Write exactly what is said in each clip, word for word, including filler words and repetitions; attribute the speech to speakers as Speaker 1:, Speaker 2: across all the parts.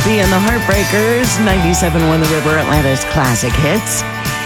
Speaker 1: B and the Heartbreakers, ninety-seven point one The River, Atlanta's classic hits.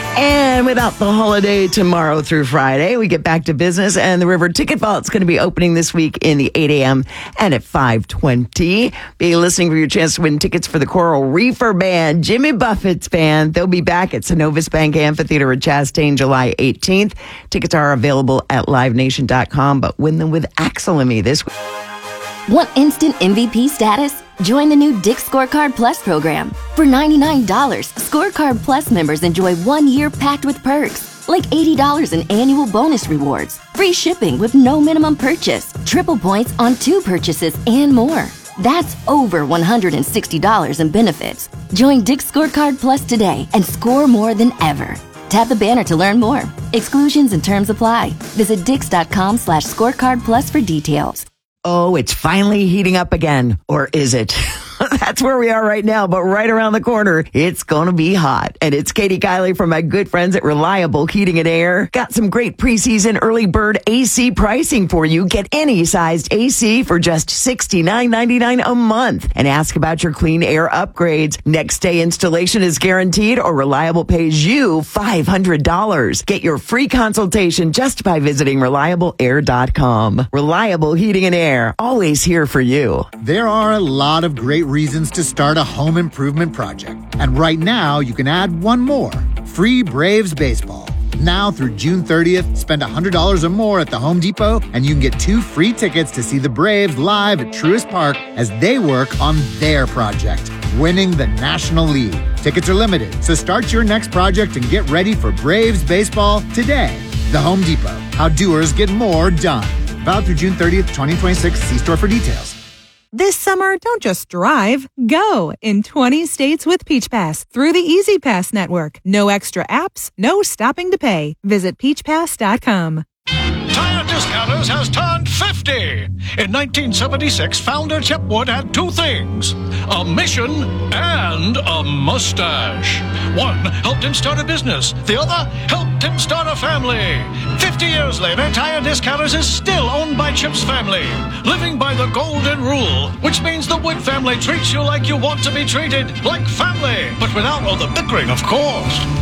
Speaker 1: And without the holiday tomorrow through Friday, we get back to business, and the River Ticket Vault's going to be opening this week in the eight a.m. and at five twenty. Be listening for your chance to win tickets for the Coral Reefer Band, Jimmy Buffett's band. They'll be back at Synovus Bank Amphitheater in Chastain July eighteenth. Tickets are available at live nation dot com, but win them with Axelemy this week.
Speaker 2: Want instant M V P status? Join the new Dick's Scorecard Plus program. For ninety-nine dollars, Scorecard Plus members enjoy one year packed with perks, like eighty dollars in annual bonus rewards, free shipping with no minimum purchase, triple points on two purchases, and more. That's over one hundred sixty dollars in benefits. Join Dick's Scorecard Plus today and score more than ever. Tap the banner to learn more. Exclusions and terms apply. Visit dix.com slash scorecard plus for details.
Speaker 1: Oh, it's finally heating up again. Or is it? That's where we are right now, but right around the corner, it's going to be hot. And it's Katie Kiley from my good friends at Reliable Heating and Air. Got some great preseason early bird A C pricing for you. Get any sized A C for just sixty-nine ninety-nine a month. And ask about your clean air upgrades. Next day installation is guaranteed, or Reliable pays you five hundred dollars. Get your free consultation just by visiting reliable air dot com. Reliable Heating and Air, always here for you.
Speaker 3: There are a lot of great reasons to start a home improvement project. And right now, you can add one more. Free Braves baseball. Now through June thirtieth, spend one hundred dollars or more at the Home Depot, and you can get two free tickets to see the Braves live at Truist Park as they work on their project, winning the National League. Tickets are limited, so start your next project and get ready for Braves baseball today. The Home Depot. How doers get more done. Valid through June thirtieth, twenty twenty-six. See store for details.
Speaker 4: This summer, don't just drive, go in twenty states with Peach Pass through the Easy Pass network. No extra apps, no stopping to pay. Visit peach pass dot com.
Speaker 5: Tire Discounters has turned fifty. In nineteen seventy-six, founder Chip Wood had two things, a mission and a mustache. One helped him start a business. The other helped him start a family. fifty years later, Tire Discounters is still owned by Chip's family, living by the golden rule, which means the Wood family treats you like you want to be treated, like family, but without all the bickering, of course.